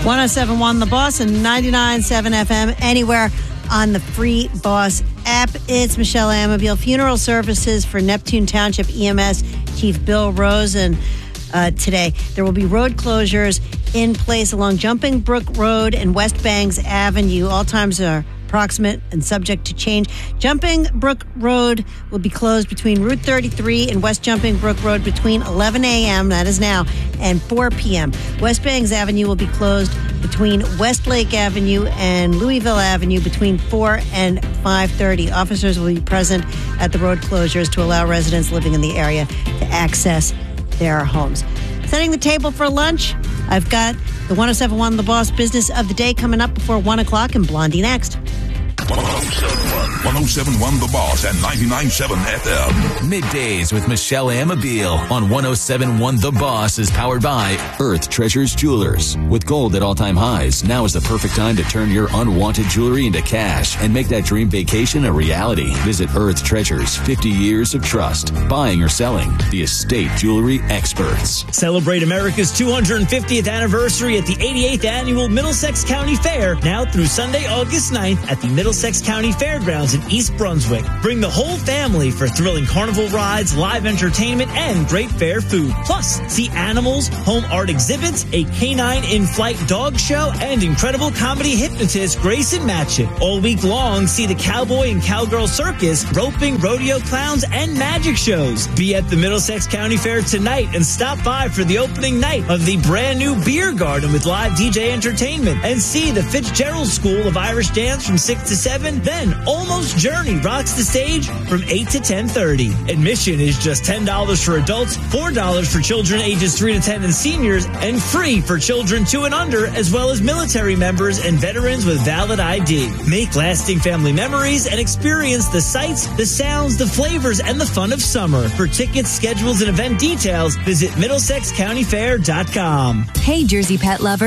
107.1 The Boss and 99.7 FM anywhere on the free Boss app. It's Michelle Amabile. Funeral services for Neptune Township EMS Chief Bill Rosen today. There will be road closures in place along Jumping Brook Road and West Bangs Avenue. All times are approximate and subject to change. Jumping Brook Road will be closed between Route 33 and West Jumping Brook Road between 11 a.m., that is now, and 4 p.m. West Bangs Avenue will be closed between Westlake Avenue and Louisville Avenue between 4 and 5:30. Officers will be present at the road closures to allow residents living in the area to access their homes. Setting the table for lunch, I've got the 107.1 The Boss Business of the Day coming up before 1 o'clock and Blondie next. 107.1 The Boss and 99.7 FM. Middays with Michelle Amabile on 107.1 The Boss is powered by Earth Treasures Jewelers. With gold at all-time highs, now is the perfect time to turn your unwanted jewelry into cash and make that dream vacation a reality. Visit Earth Treasures, 50 years of trust. Buying or selling, the estate jewelry experts. Celebrate America's 250th anniversary at the 88th Annual Middlesex County Fair, now through Sunday, August 9th at the Middlesex County Fairgrounds in East Brunswick. Bring the whole family for thrilling carnival rides, live entertainment, and great fair food. Plus, see animals, home art exhibits, a canine in-flight dog show, and incredible comedy hypnotist Grayson Matchett. All week long, see the cowboy and cowgirl circus, roping, rodeo clowns, and magic shows. Be at the Middlesex County Fair tonight and stop by for the opening night of the brand new beer garden with live DJ entertainment. And see the Fitzgerald School of Irish Dance from 6 to 7. Then Almost Journey rocks the stage from 8 to 10:30. Admission is just $10 for adults, $4 for children ages 3 to 10 and seniors, and free for children 2 and under, as well as military members and veterans with valid ID. Make lasting family memories and experience the sights, the sounds, the flavors, and the fun of summer. For tickets, schedules, and event details, visit MiddlesexCountyFair.com. Hey, Jersey pet lover.